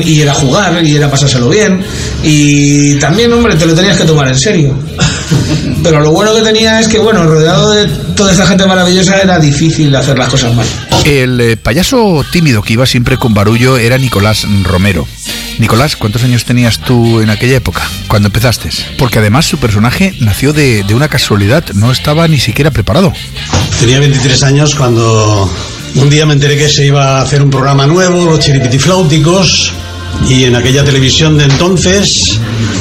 y era jugar, y era pasárselo bien, y también, hombre, te lo tenías que tomar en serio. Pero lo bueno que tenía es que, bueno, rodeado de toda esta gente maravillosa era difícil hacer las cosas mal. El payaso tímido que iba siempre con barullo era Nicolás Romero. Nicolás, ¿cuántos años tenías tú en aquella época, cuando empezaste? Porque además su personaje nació de una casualidad, no estaba ni siquiera preparado. Tenía 23 años cuando un día me enteré que se iba a hacer un programa nuevo, Los Chiripitifláuticos, y en aquella televisión de entonces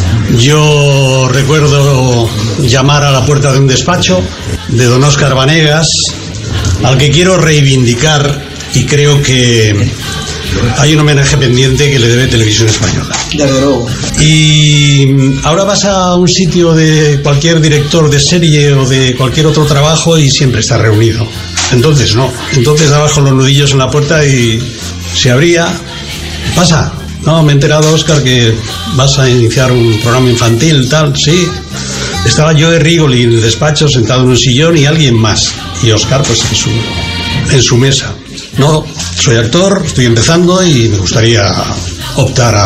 yo recuerdo llamar a la puerta de un despacho de don Óscar Vanegas, al que quiero reivindicar, y creo que hay un homenaje pendiente que le debe Televisión Española. Desde luego. Y ahora vas a un sitio de cualquier director de serie o de cualquier otro trabajo y siempre está reunido. Entonces no. Entonces daba con los nudillos en la puerta y se abría. ¿Pasa? No, me he enterado, Óscar, que vas a iniciar un programa infantil, tal. Sí. Estaba Joe Rigoli en el despacho, sentado en un sillón, y alguien más. Y Óscar, pues, en su mesa. No, soy actor, estoy empezando y me gustaría optar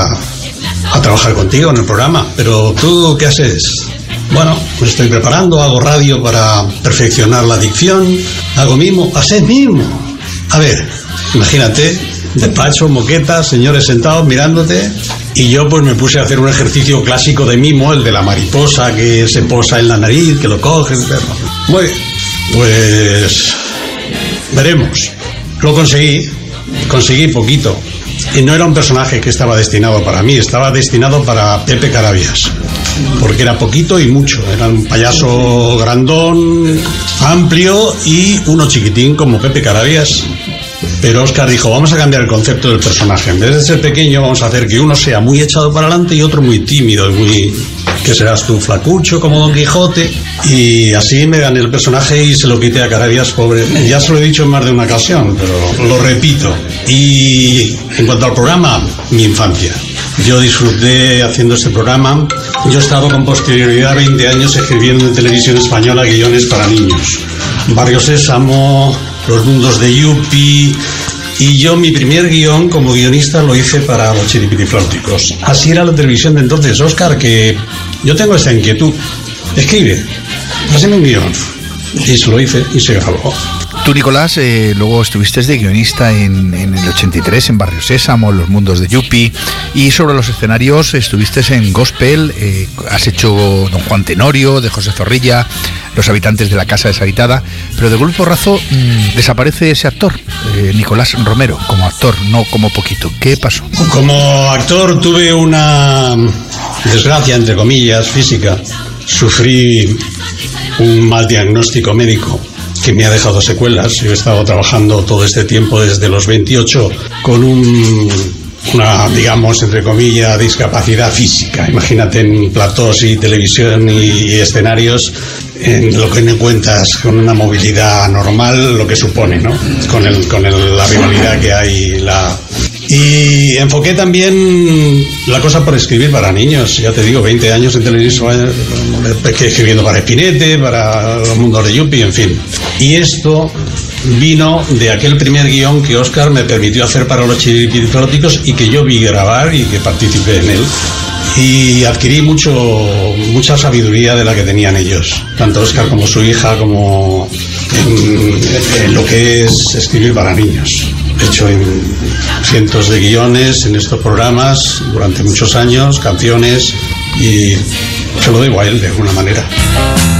a trabajar contigo en el programa. Pero ¿tú qué haces? Bueno, me estoy preparando, hago radio para perfeccionar la dicción, hago mimo. ¿Haces mimo? A ver, imagínate, despacho, moqueta, señores sentados mirándote, y yo pues me puse a hacer un ejercicio clásico de mimo, el de la mariposa que se posa en la nariz, que lo coges. Muy bien, pues veremos. Lo conseguí poquito. Y no era un personaje que estaba destinado para mí, estaba destinado para Pepe Carabias, porque era poquito y mucho. Era un payaso grandón, amplio, y uno chiquitín como Pepe Carabias. Pero Óscar dijo, vamos a cambiar el concepto del personaje. En vez de ser pequeño, vamos a hacer que uno sea muy echado para adelante y otro muy tímido, que serás tú, flacucho como Don Quijote. Y así me gané el personaje y se lo quité a Carabias, pobre. Ya se lo he dicho en más de una ocasión, pero lo repito. Y en cuanto al programa, mi infancia. Yo disfruté haciendo este programa. Yo he estado con posterioridad 20 años escribiendo en Televisión Española guiones para niños. Barrio Sésamo, Los Mundos de Yupi. Y yo mi primer guión como guionista lo hice para Los Chiripitifláuticos. Así era la televisión de entonces. Óscar, que yo tengo esta inquietud. Escribe, hazme un guión. Y se lo hice y se grabó. Tú, Nicolás, luego estuviste de guionista en el 83 en Barrio Sésamo, Los Mundos de Yupi, y sobre los escenarios estuviste en Gospel, has hecho Don Juan Tenorio, de José Zorrilla, Los Habitantes de la Casa Deshabitada, pero de golpe y porrazo desaparece ese actor, Nicolás Romero, como actor, no como poquito. ¿Qué pasó? Como actor tuve una desgracia, entre comillas, física. Sufrí un mal diagnóstico médico que me ha dejado secuelas. Yo he estado trabajando todo este tiempo desde los 28 con una, digamos, entre comillas, discapacidad física. Imagínate en platós y televisión y escenarios, en lo que no cuentas con una movilidad normal, lo que supone, ¿no? Con la rivalidad que hay, Y enfoqué también la cosa por escribir para niños. Ya te digo, 20 años en televisión, escribiendo para Espinete, para Los Mundos de Yupi, en fin. Y esto vino de aquel primer guión que Óscar me permitió hacer para Los Chiripitifláuticos y que yo vi grabar y que participé en él. Y adquirí mucha sabiduría de la que tenían ellos, tanto Óscar como su hija, como en lo que es escribir para niños. He hecho en cientos de guiones en estos programas durante muchos años, canciones, y se lo debo a él de alguna manera.